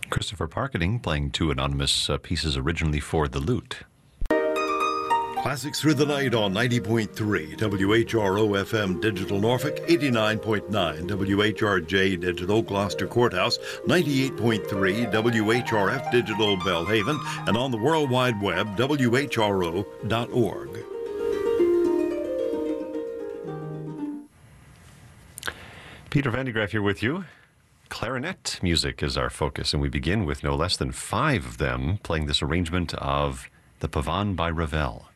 Christopher Parkening playing two anonymous pieces originally for the lute. Classics Through the Night on 90.3 WHRO FM Digital Norfolk, 89.9 WHRJ Digital Gloucester Courthouse, 98.3 WHRF Digital Belhaven, and on the World Wide Web, WHRO.org. Peter Van de Graaff here with you. Clarinet music is our focus, and we begin with no less than 5 of them playing this arrangement of the Pavane by Ravel.